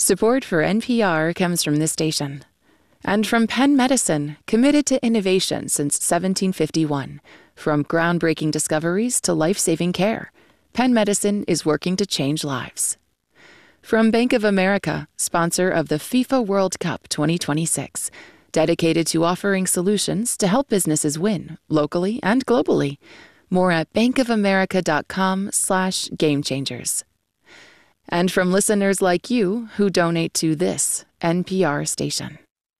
Support for NPR comes from this station. And from Penn Medicine, committed to innovation since 1751. From groundbreaking discoveries to life-saving care, Penn Medicine is working to change lives. From Bank of America, sponsor of the FIFA World Cup 2026, dedicated to offering solutions to help businesses win, locally and globally. More at bankofamerica.com/gamechangers. And from listeners like you who donate to this NPR station.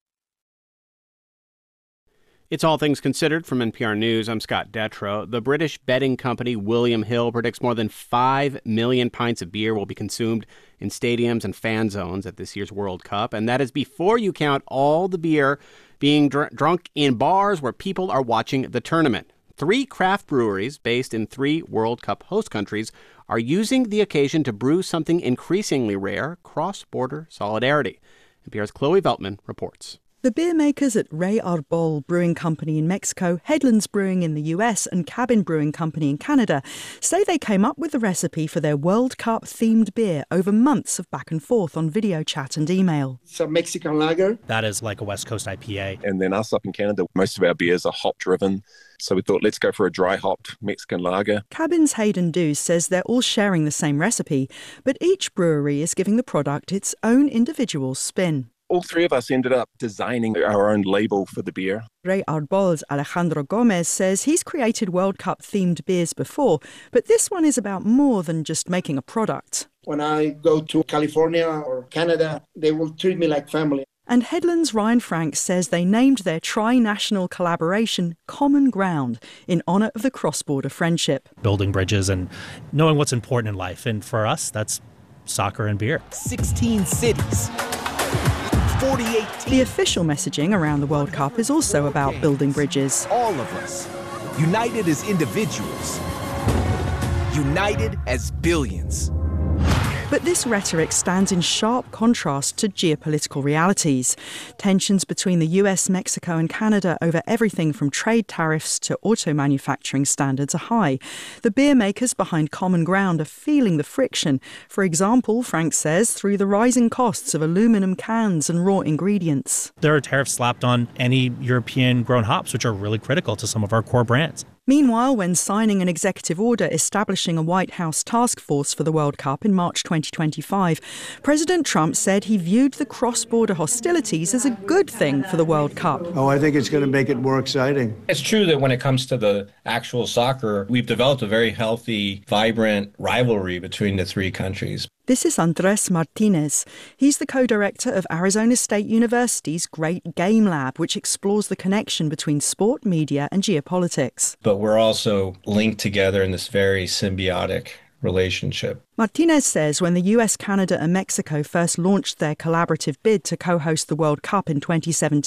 It's All Things Considered from NPR News. I'm Scott Detrow. The British betting company William Hill predicts more than 5 million pints of beer will be consumed in stadiums and fan zones at this year's World Cup. And that is before you count all the beer being drunk in bars where people are watching the tournament. 3 craft breweries based in 3 World Cup host countries are using the occasion to brew something increasingly rare, cross-border solidarity. NPR's Chloe Veltman reports. The beer makers at Rey Arbol Brewing Company in Mexico, Headlands Brewing in the US and Cabin Brewing Company in Canada say they came up with the recipe for their World Cup-themed beer over months of back and forth on video chat and email. It's a Mexican lager. That is like a West Coast IPA. And then us up in Canada, most of our beers are hop-driven. So we thought, let's go for a dry-hopped Mexican lager. Cabin's Hayden Dews says they're all sharing the same recipe, but each brewery is giving the product its own individual spin. All 3 of us ended up designing our own label for the beer. Rey Arbol's Alejandro Gomez says he's created World Cup-themed beers before, but this one is about more than just making a product. When I go to California or Canada, they will treat me like family. And Headlands' Ryan Frank says they named their tri-national collaboration Common Ground in honour of the cross-border friendship. Building bridges and knowing what's important in life. And for us, that's soccer and beer. 16 cities. 48 teams. The official messaging around the World Cup is also about building bridges. All of us, united as individuals, united as billions. But this rhetoric stands in sharp contrast to geopolitical realities. Tensions between the US, Mexico and Canada over everything from trade tariffs to auto manufacturing standards are high. The beer makers behind Common Ground are feeling the friction. For example, Frank says, through the rising costs of aluminum cans and raw ingredients. There are tariffs slapped on any European-grown hops, which are really critical to some of our core brands. Meanwhile, when signing an executive order establishing a White House task force for the World Cup in March 2025, President Trump said he viewed the cross-border hostilities as a good thing for the World Cup. Oh, I think it's going to make it more exciting. It's true that when it comes to the actual soccer, we've developed a very healthy, vibrant rivalry between the 3 countries. This is Andres Martinez. He's the co-director of Arizona State University's Great Game Lab, which explores the connection between sport, media, and geopolitics. But we're also linked together in this very symbiotic relationship. Martinez says when the US, Canada, and Mexico first launched their collaborative bid to co-host the World Cup in 2017,